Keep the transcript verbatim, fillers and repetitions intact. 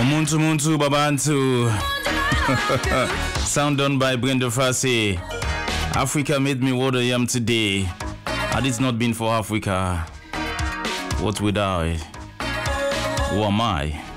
Omuntu muntu babantu. Sound done by Brenda Fassie. Africa made me what I am today. Had it not been for Africa, what would I? Who am I?